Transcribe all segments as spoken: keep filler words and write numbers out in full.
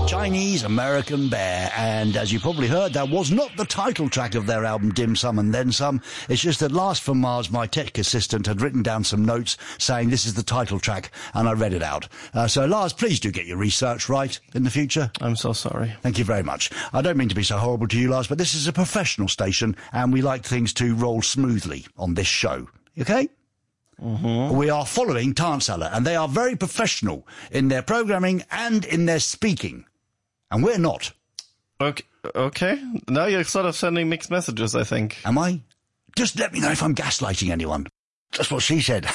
Chinese American Bear, and as you probably heard, that was not the title track of their album Dim Sum and Then Some. It's just that Last from Mars, my tech assistant, had written down some notes saying this is the title track, and I read it out. Uh, so Lars, please do get your research right in the future. I'm so sorry. Thank you very much. I don't mean to be so horrible to you, Lars, but this is a professional station, and we like things to roll smoothly on this show. Okay? Mm-hmm. We are following Tarnsaller, and they are very professional in their programming and in their speaking. And we're not. Okay. Okay. Now you're sort of sending mixed messages, I think. Am I? Just let me know if I'm gaslighting anyone. That's what she said.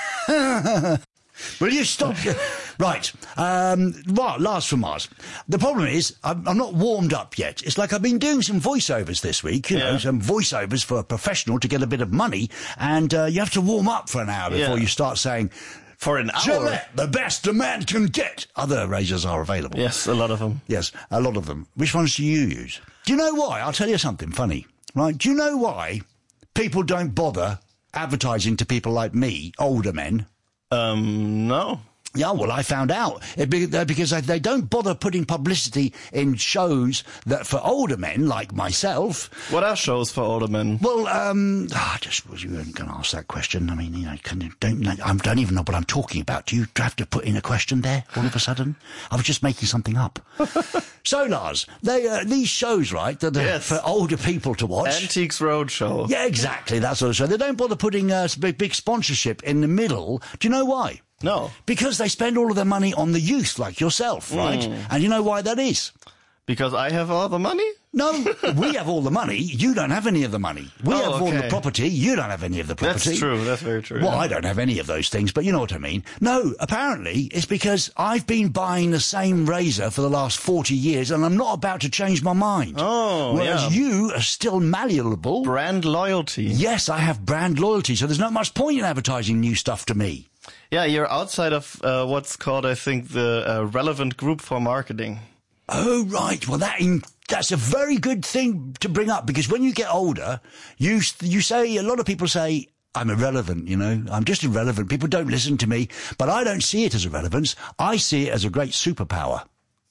Will you stop? Right. Um, well, Last from Mars. The problem is, I'm, I'm not warmed up yet. It's like I've been doing some voiceovers this week, you yeah. know, some voiceovers for a professional to get a bit of money, and uh, you have to warm up for an hour before yeah. you start saying, for an hour. Gillette, the best a man can get. Other razors are available. Yes, a lot of them. Yes, a lot of them. Which ones do you use? Do you know why? I'll tell you something funny. Right? Do you know why people don't bother advertising to people like me, older men? Um, no. Yeah, well, I found out. It be, uh, because they don't bother putting publicity in shows that for older men like myself. What are shows for older men? Well, um, oh, I just was you weren't going to ask that question. I mean, you know, can you, don't I don't even know what I'm talking about. Do you have to put in a question there all of a sudden? I was just making something up. So, Lars, they uh, these shows, right, that are yes. for older people to watch. Antiques Roadshow. Yeah, exactly. That sort of show. They don't bother putting uh, big, big sponsorship in the middle. Do you know why? No. Because they spend all of their money on the youth, like yourself, right? Mm. And you know why that is? Because I have all the money? No, we have all the money. You don't have any of the money. We oh, have all okay. the property. You don't have any of the property. That's true. That's very true. Well, yeah. I don't have any of those things, but you know what I mean. No, apparently it's because I've been buying the same razor for the last forty years, and I'm not about to change my mind. Oh, Whereas yeah. you are still malleable. Brand loyalty. Yes, I have brand loyalty, so there's not much point in advertising new stuff to me. Yeah, you're outside of uh, what's called, I think, the uh, relevant group for marketing. Oh, right. Well, that in, that's a very good thing to bring up, because when you get older, you you say, a lot of people say, I'm irrelevant, you know, I'm just irrelevant. People don't listen to me, but I don't see it as irrelevance. I see it as a great superpower.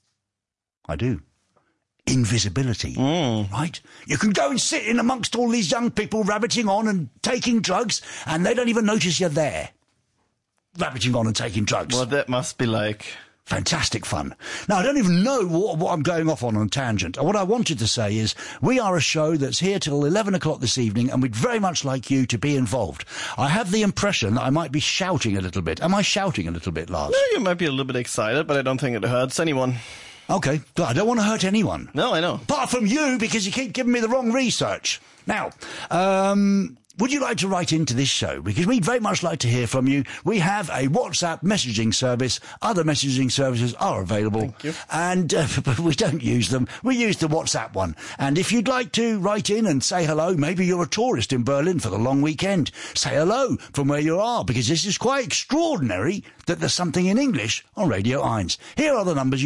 I do. Invisibility, mm. right? You can go and sit in amongst all these young people rabbiting on and taking drugs, and they don't even notice you're there. Rabbiting on and taking drugs. Well, that must be like... Fantastic fun. Now, I don't even know what, what I'm going off on on a tangent. What I wanted to say is we are a show that's here till eleven o'clock this evening, and we'd very much like you to be involved. I have the impression that I might be shouting a little bit. Am I shouting a little bit, Lars? No, you might be a little bit excited, but I don't think it hurts anyone. Okay. I don't want to hurt anyone. No, I know. Apart from you, because you keep giving me the wrong research. Now, um... would you like to write into this show? Because we'd very much like to hear from you. We have a WhatsApp messaging service. Other messaging services are available. Thank you. And uh, but we don't use them. We use the WhatsApp one. And if you'd like to write in and say hello, maybe you're a tourist in Berlin for the long weekend, say hello from where you are, because this is quite extraordinary that there's something in English on Radio Eins. Here are the numbers you